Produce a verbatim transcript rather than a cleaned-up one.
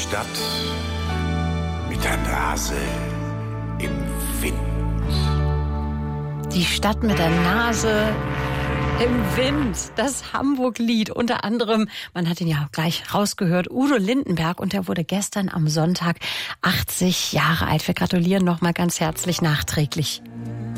Stadt mit der Nase im Wind. Die Stadt mit der Nase im Wind, das Hamburg-Lied. Unter anderem, man hat ihn ja gleich rausgehört, Udo Lindenberg. Und der wurde gestern am Sonntag achtzig Jahre alt. Wir gratulieren nochmal ganz herzlich nachträglich.